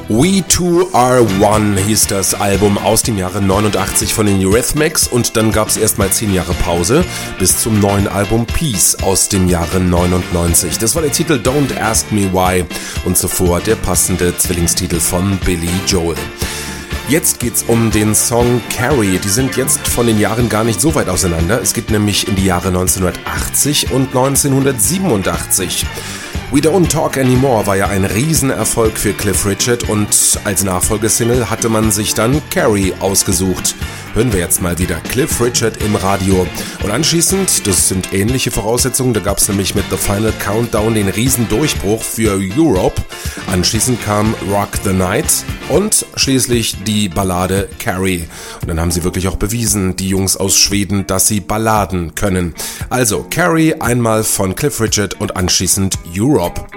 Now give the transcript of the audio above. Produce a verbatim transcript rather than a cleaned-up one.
We Two Are One hieß das Album aus dem Jahre neunundachtzig von den Eurythmics und dann gab es erstmal zehn Jahre Pause bis zum neuen Album Peace aus dem Jahre neunundneunzig. Das war der Titel Don't Ask Me Why und zuvor der passende Zwillingstitel von Billy Joel. Jetzt geht's um den Song Carrie. Die sind jetzt von den Jahren gar nicht so weit auseinander. Es geht nämlich in die Jahre neunzehnhundertachtzig und neunzehnhundertsiebenundachtzig. We Don't Talk Anymore war ja ein Riesenerfolg für Cliff Richard und als Nachfolgesingle hatte man sich dann Carrie ausgesucht. Hören wir jetzt mal wieder Cliff Richard im Radio. Und anschließend, das sind ähnliche Voraussetzungen, da gab es nämlich mit The Final Countdown den Riesendurchbruch für Europe. Anschließend kam Rock the Night und schließlich die Ballade Carrie. Und dann haben sie wirklich auch bewiesen, die Jungs aus Schweden, dass sie Balladen können. Also Carrie einmal von Cliff Richard und anschließend Europe.